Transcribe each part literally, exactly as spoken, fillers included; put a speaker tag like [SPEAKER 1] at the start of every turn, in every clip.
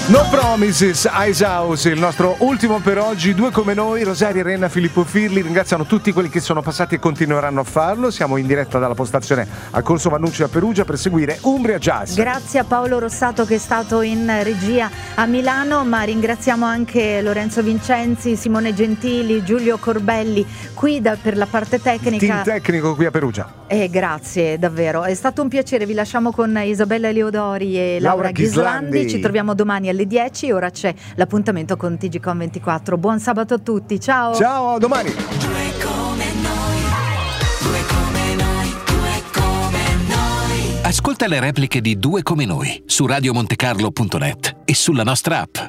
[SPEAKER 1] No Promises, Ice House, il nostro ultimo per oggi. Due come noi, Rosaria Renna, Filippo Firli ringraziano tutti quelli che sono passati e continueranno a farlo. Siamo in diretta dalla postazione al Corso Vannucci a Perugia per seguire Umbria Jazz.
[SPEAKER 2] Grazie a Paolo Rossato che è stato in regia a Milano, ma ringraziamo anche Lorenzo Vincenzi, Simone Gentili, Giulio Corbelli qui da, per la parte tecnica.
[SPEAKER 1] Team tecnico qui a Perugia.
[SPEAKER 2] Eh, grazie davvero, è stato un piacere. Vi lasciamo con Isabella Eleodori e Laura,
[SPEAKER 1] Laura
[SPEAKER 2] Ghislandi.
[SPEAKER 1] Ghislandi.
[SPEAKER 2] Ci troviamo domani alle dieci. Ora c'è l'appuntamento con T G Com ventiquattro. Buon sabato a tutti, ciao.
[SPEAKER 1] Ciao, a domani.
[SPEAKER 3] Due come noi, due come noi, due come noi.
[SPEAKER 4] Ascolta le repliche di Due come noi su radio montecarlo punto net e sulla nostra app.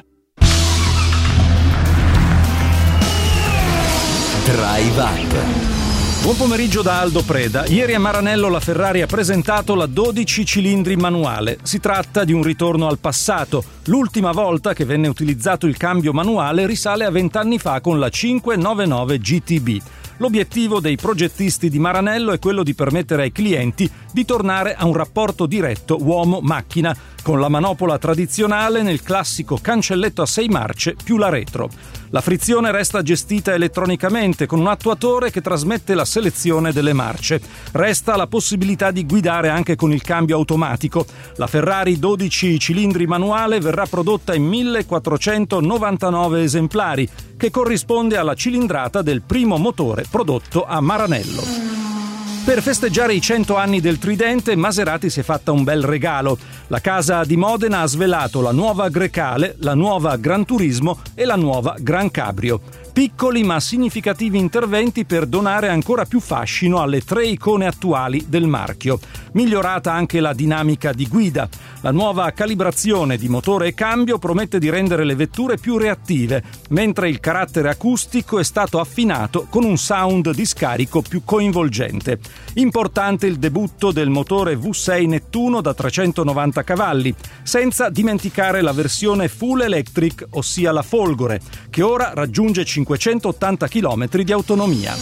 [SPEAKER 4] Drive Up.
[SPEAKER 5] Buon pomeriggio da Aldo Preda. Ieri a Maranello la Ferrari ha presentato la dodici cilindri manuale. Si tratta di un ritorno al passato. L'ultima volta che venne utilizzato il cambio manuale risale a vent'anni fa con la cinquecentonovantanove G T B. L'obiettivo dei progettisti di Maranello è quello di permettere ai clienti di tornare a un rapporto diretto uomo-macchina, con la manopola tradizionale nel classico cancelletto a sei marce più la retro. La frizione resta gestita elettronicamente con un attuatore che trasmette la selezione delle marce. Resta la possibilità di guidare anche con il cambio automatico. La Ferrari dodici cilindri manuale verrà prodotta in millequattrocentonovantanove esemplari, che corrisponde alla cilindrata del primo motore prodotto a Maranello. Per festeggiare i cento anni del Tridente, Maserati si è fatta un bel regalo. La casa di Modena ha svelato la nuova Grecale, la nuova Gran Turismo e la nuova Gran Cabrio. Piccoli ma significativi interventi per donare ancora più fascino alle tre icone attuali del marchio. Migliorata anche la dinamica di guida. La nuova calibrazione di motore e cambio promette di rendere le vetture più reattive, mentre il carattere acustico è stato affinato con un sound di scarico più coinvolgente. Importante il debutto del motore V sei Nettuno da trecentonovanta cavalli, senza dimenticare la versione full electric, ossia la Folgore, che ora raggiunge cinquecentottanta chilometri di autonomia.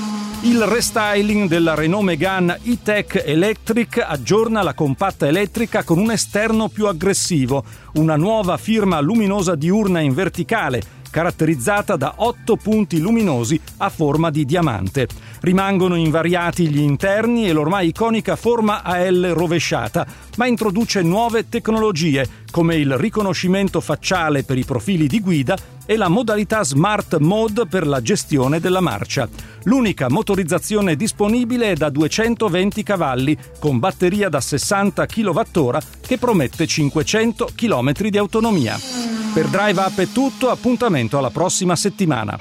[SPEAKER 5] Il restyling della Renault Megane E-Tech Electric aggiorna la compatta elettrica con un esterno più aggressivo, una nuova firma luminosa diurna in verticale, caratterizzata da otto punti luminosi a forma di diamante. Rimangono invariati gli interni e l'ormai iconica forma a L rovesciata, ma introduce nuove tecnologie come il riconoscimento facciale per i profili di guida e la modalità Smart Mode per la gestione della marcia. L'unica motorizzazione disponibile è da duecentoventi cavalli, con batteria da sessanta chilowattora che promette cinquecento chilometri di autonomia. Per Drive Up è tutto, appuntamento alla prossima settimana.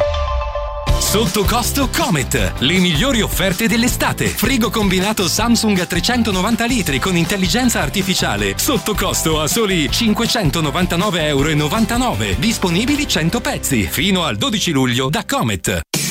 [SPEAKER 6] Sotto costo Comet, le migliori offerte dell'estate. Frigo combinato Samsung a trecentonovanta litri con intelligenza artificiale, sotto costo a soli cinquecentonovantanove virgola novantanove euro. Disponibili cento pezzi, fino al dodici luglio da Comet.